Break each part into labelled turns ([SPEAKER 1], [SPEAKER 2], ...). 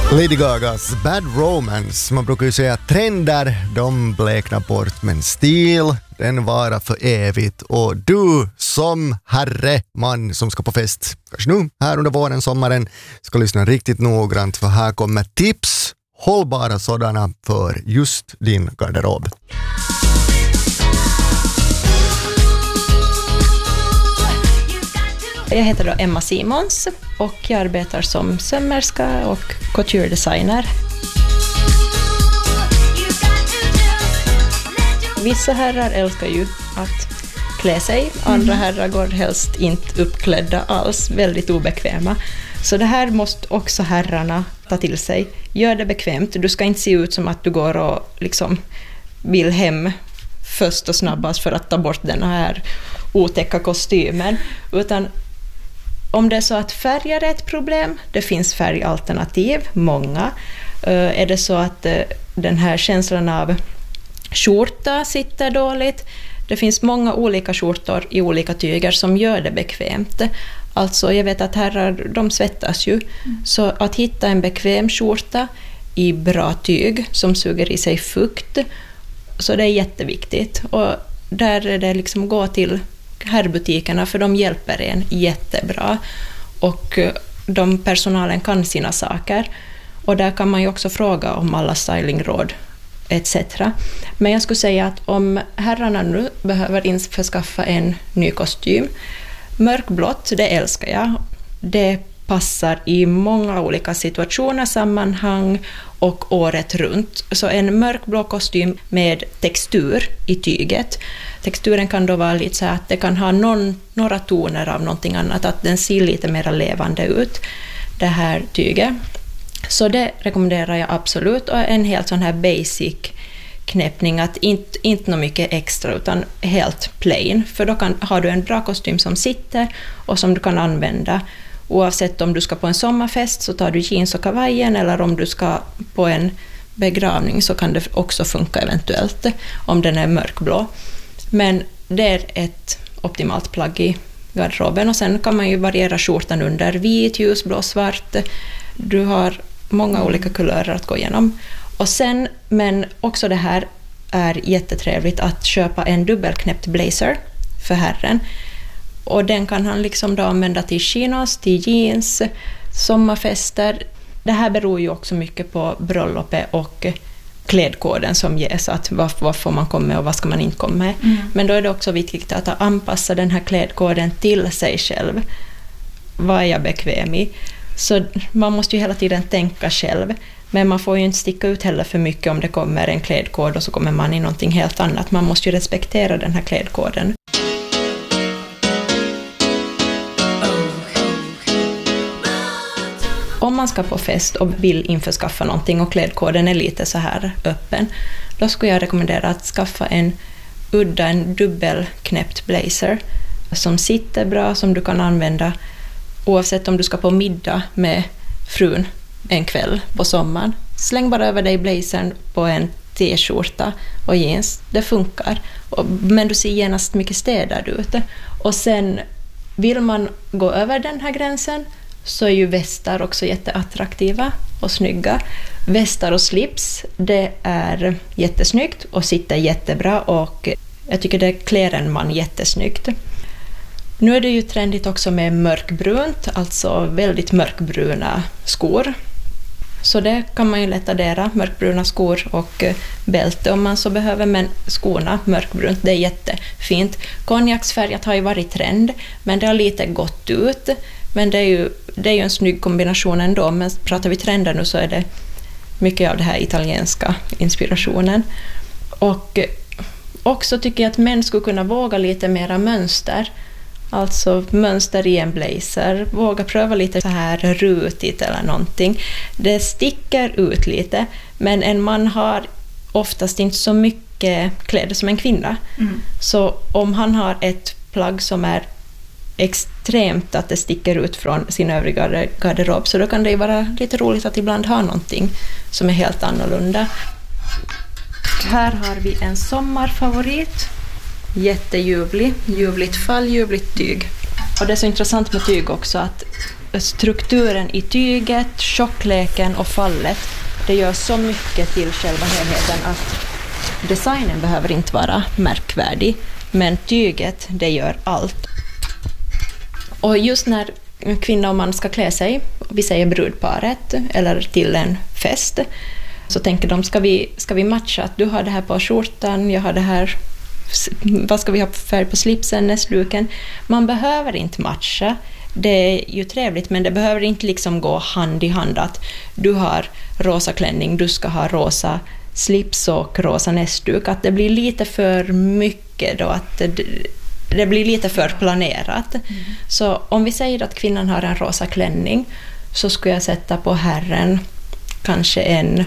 [SPEAKER 1] Lady Gagas Bad Romance. Man brukar ju säga att trender, de bleknar bort, men stil, den varar för evigt. Och du som herre, man som ska på fest, kanske nu här under våren, sommaren, ska lyssna riktigt noggrant, för här kommer tips, hållbara sådana, för just din garderob.
[SPEAKER 2] Jag heter då Emma Simons och jag arbetar som sömmerska och couture designer. Vissa herrar älskar ju att klä sig, andra herrar går helst inte uppklädda alls, väldigt obekväma. Så det här måste också herrarna ta till sig. Gör det bekvämt, du ska inte se ut som att du går och liksom vill hem först och snabbast för att ta bort den här otäcka kostymen, utan om det är så att färger är ett problem, det finns färgalternativ, många. Är det så att den här känslan av skjorta sitter dåligt, det finns många olika skjortor i olika tyger som gör det bekvämt. Alltså jag vet att herrar, de svettas ju. Så att hitta en bekväm skjorta i bra tyg som suger i sig fukt, så det är jätteviktigt. Och där är det liksom gå till herrbutikerna, för de hjälper en jättebra. Och de personalen kan sina saker. Och där kan man ju också fråga om alla stylingråd etc. Men jag skulle säga att om herrarna nu behöver införskaffa en ny kostym, mörkblått, det älskar jag. Det passar i många olika situationer, sammanhang och året runt. Så en mörkblå kostym med textur i tyget. Texturen kan då vara lite så att det kan ha några toner av någonting annat, att den ser lite mer levande ut, det här tyget. Så det rekommenderar jag absolut, och en helt sån här basic knäppning, att inte något mycket extra utan helt plain, för då har du en bra kostym som sitter och som du kan använda oavsett om du ska på en sommarfest, så tar du jeans och kavajen, eller om du ska på en begravning så kan det också funka eventuellt om den är mörkblå. Men det är ett optimalt plagg i garderoben, och sen kan man ju variera skjortan under vit, ljusblå, svart. Du har många olika kulörer att gå igenom. Och sen, men också det här är jättetrevligt att köpa en dubbelknäppt blazer för herren. Och den kan han liksom då använda till chinos, till jeans, sommarfester. Det här beror ju också mycket på bröllopet och klädkoden som ges, att vad får man komma med och vad ska man inte komma med. Men då är det också viktigt att anpassa den här klädkoden till sig själv. Vad är jag bekväm i? Så man måste ju hela tiden tänka själv, men man får ju inte sticka ut heller för mycket om det kommer en klädkod och så kommer man i någonting helt annat. Man måste ju respektera den här klädkoden. Om man ska på fest och vill införskaffa någonting och klädkoden är lite så här öppen, då skulle jag rekommendera att skaffa en dubbelknäppt blazer som sitter bra, som du kan använda oavsett om du ska på middag med frun en kväll på sommaren. Släng bara över dig blazern på en t-skjorta och jeans, det funkar. Men du ser genast mycket städad ut. Och sen vill man gå över den här gränsen, så är ju västar också jätteattraktiva och snygga. Västar och slips, det är jättesnyggt och sitter jättebra, och jag tycker det klär en man jättesnyggt. Nu är det ju trendigt också med mörkbrunt, alltså väldigt mörkbruna skor. Så det kan man ju lätt addera, mörkbruna skor och bälte om man så behöver, men skorna mörkbrunt, det är jättefint. Konjaksfärgat har ju varit trend, men det har lite gått ut. Men det är ju en snygg kombination ändå, men pratar vi trender nu så är det mycket av det här italienska inspirationen. Och också tycker jag att män skulle kunna våga lite mera mönster. Alltså mönster i en blazer. Våga pröva lite så här rutigt eller någonting. Det sticker ut lite, men en man har oftast inte så mycket kläder som en kvinna. Så om han har ett plagg som är extremt att det sticker ut från sin övriga garderob, så då kan det ju vara lite roligt att ibland ha någonting som är helt annorlunda. Här har vi en sommarfavorit. Jätteljuvlig, ljuvligt fall, ljuvligt tyg. Och det är så intressant med tyg också att strukturen i tyget, tjockleken och fallet, det gör så mycket till själva helheten att designen behöver inte vara märkvärdig, men tyget, det gör allt. Och just när kvinna och man ska klä sig, vi säger brudparet eller till en fest, så tänker de, ska vi matcha? Att du har det här på skjortan, jag har det här, vad ska vi ha för färg på slipsen, näsduken? Man behöver inte matcha. Det är ju trevligt, men det behöver inte liksom gå hand i hand att du har rosa klänning, du ska ha rosa slips och rosa näsduk. Att det blir lite för mycket då, att det blir lite för planerat. Så om vi säger att kvinnan har en rosa klänning, så skulle jag sätta på herren kanske en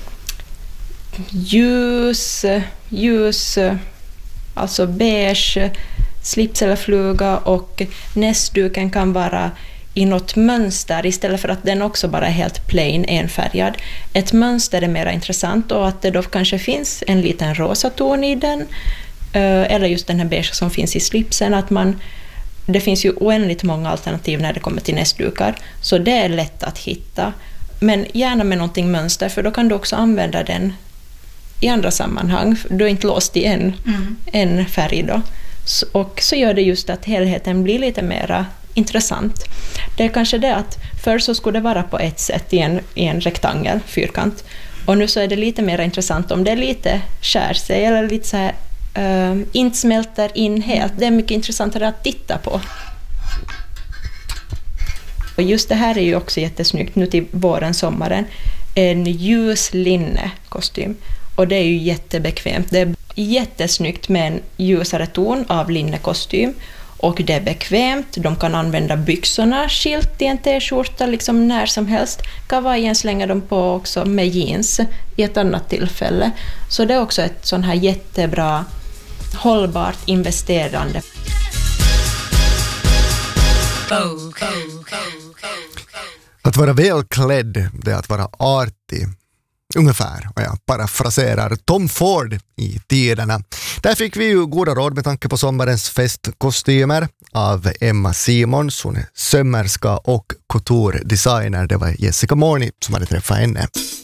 [SPEAKER 2] ljus, alltså beige slips eller fluga, och näsduken kan vara i något mönster istället för att den också bara är helt plain enfärgad. Ett mönster är mer intressant, och att det då kanske finns en liten rosa ton i den, eller just den här beige som finns i slipsen. Att det finns ju oändligt många alternativ när det kommer till näsdukar, så det är lätt att hitta. Men gärna med någonting mönster, för då kan du också använda den i andra sammanhang. Du är inte låst i en färg då. Och så gör det just att helheten blir lite mer intressant. Det är kanske det att förr så skulle det vara på ett sätt i en rektangel, fyrkant. Och nu så är det lite mer intressant om det lite skär sig eller lite så här inte smälter in helt. Det är mycket intressantare att titta på. Och just det här är ju också jättesnyggt nu till våren, sommaren. En ljus linnekostym. Och det är ju jättebekvämt. Det är jättesnyggt med en ljusare ton av linnekostym. Och det är bekvämt. De kan använda byxorna skilt i en t-skjorta liksom när som helst. Kavajen slänger de på också med jeans i ett annat tillfälle. Så det är också ett sån här jättebra hållbart investerande.
[SPEAKER 1] Att vara välklädd, det är att vara artig. Ungefär, och jag parafraserar Tom Ford i tiderna. Där fick vi ju goda råd med tanke på sommarens festkostymer av Emma Simons. Hon är sömmerska och couture-designer. Det var Jessica Morni som hade träffat henne.